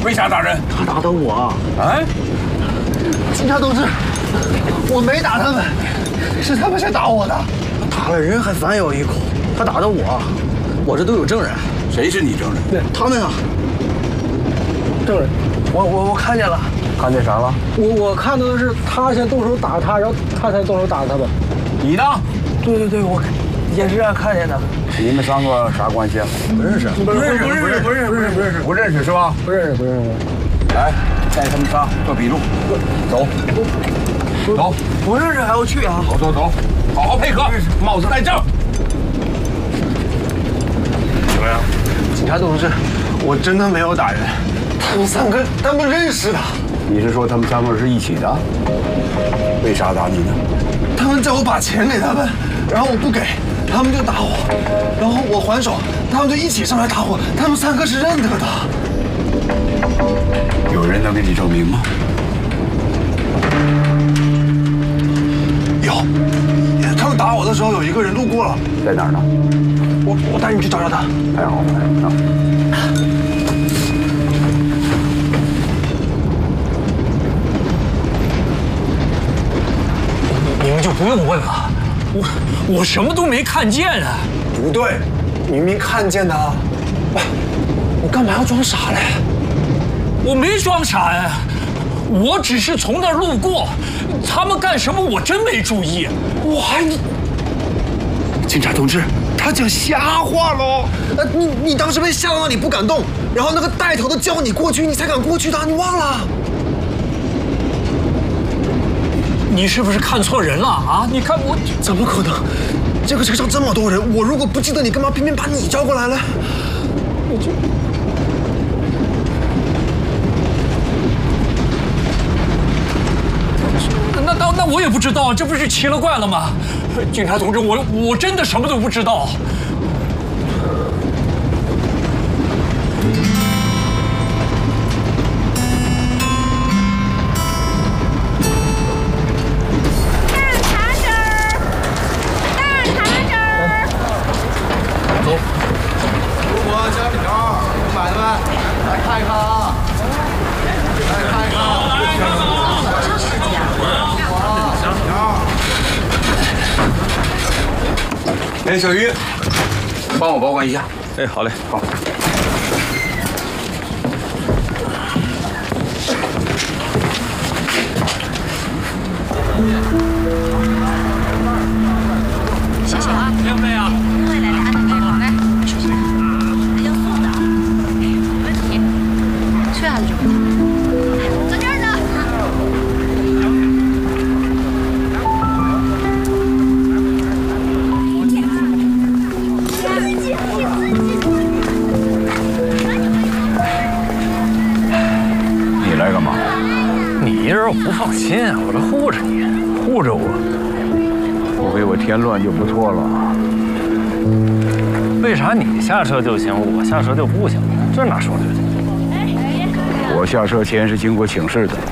为啥打人？ 他打的我。 哎， 警察同志，我没打他们，是他们先打我的。打了人还反咬一口，他打的我这都有证人。 谁是你证人？ 对，他们啊。证人，我看见了。 看见啥了？ 我看到的是他先动手打他，然后他才动手打他们。 你呢？ 对，我也是这样看见的。 你们三个啥关系？ 不认识，不认识是吧？ 不认识。 来，带他们仨做笔录。走， 不认识还要去啊？ 走，好好配合，帽子戴正。怎么样？ 警察同志，我真的没有打人，他们三个他们认识的。 你是说他们三个是一起的？为啥打你呢？ 他们叫我把钱给他们，然后我不给，他们就打我，然后我还手，他们就一起上来打我。他们三个是认得的。 有人能给你证明吗？ 有，他们打我的时候有一个人路过了， 在哪儿呢？ 我带你去找找他。 太好了， 你们就不用问了，我什么都没看见啊！ 不对，明明看见的。你干嘛要装傻嘞？ 我没装傻呀，我只是从那儿路过，他们干什么我真没注意。 你，警察同志，他讲瞎话喽！你当时被吓到那里不敢动，然后那个带头的叫你过去，你才敢过去的，你忘了？ 你是不是看错人了啊？你看我怎么可能？这个车上这么多人，我如果不记得你，干嘛偏偏把你叫过来了？ 那我也不知道，这不是奇了怪了吗？警察同志，我真的什么都不知道。 哎，小鱼，帮我保管一下。 哎，好嘞，好。 谢谢啊， 两杯啊。 来来，安排好嘞。首先，还要送的，没问题。催还是这么在这儿呢。 你来干嘛？ 你让我不放心，我这护着你，护着我， 不给我添乱就不错了。 为啥你下车就行，我下车就不行呢？这哪说理去？ 我下车前是经过请示的。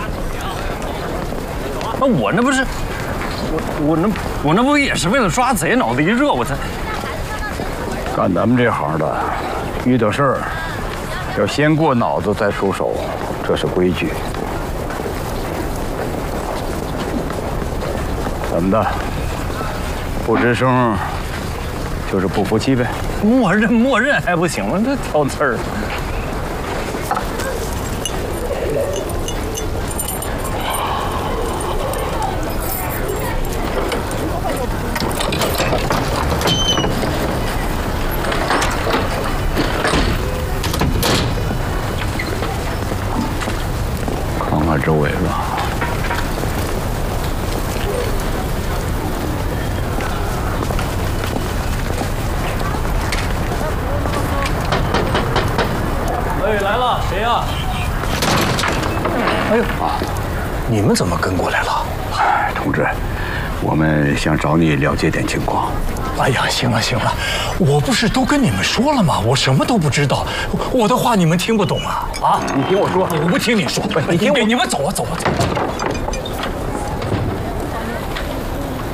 那我那不是，我那不也是为了抓贼，脑子一热我才。 干咱们这行的，遇到事儿要先过脑子再出手，这是规矩。怎么的？不吱声就是不服气呗？ 默认还不行吗？这挑刺儿。 看看周围吧。 哎，来了，谁呀？ 哎呦啊！你们怎么跟过来了？ 哎，同志，我们想找你了解点情况。 哎呀，行了，我不是都跟你们说了吗？我什么都不知道，我的话你们听不懂啊！啊， 你听我说， 我不听你说，你们走啊。